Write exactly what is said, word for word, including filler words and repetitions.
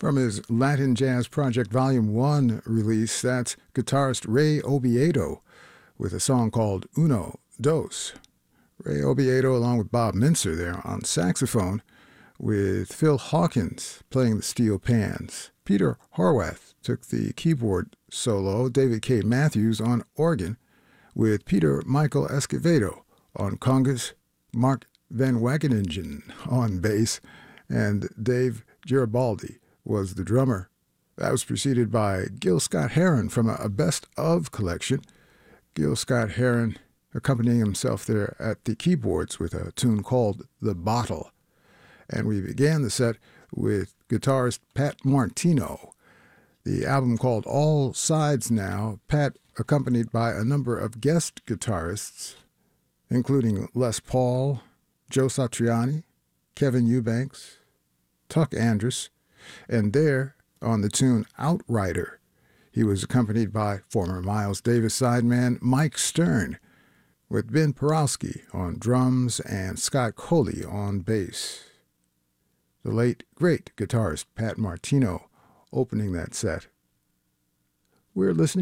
From his Latin Jazz Project Volume one release, that's guitarist Ray Obiedo with a song called Uno, Dos. Ray Obiedo along with Bob Mincer there on saxophone, with Phil Hawkins playing the steel pans. Peter Horwath took the keyboard solo, David K. Matthews on organ, with Peter Michael Escovedo on congas, Mark Van Wageningen on bass, and Dave Garibaldi was the drummer. That was preceded by Gil Scott-Heron from a Best Of collection. Gil Scott-Heron accompanying himself there at the keyboards with a tune called The Bottle. And we began the set with guitarist Pat Martino. The album called All Sides Now, Pat accompanied by a number of guest guitarists, including Les Paul, Joe Satriani, Kevin Eubanks, Tuck Andrus, and there, on the tune Outrider, he was accompanied by former Miles Davis sideman Mike Stern, with Ben Porowski on drums and Scott Coley on bass. The late, great guitarist Pat Martino opening that set. We're listening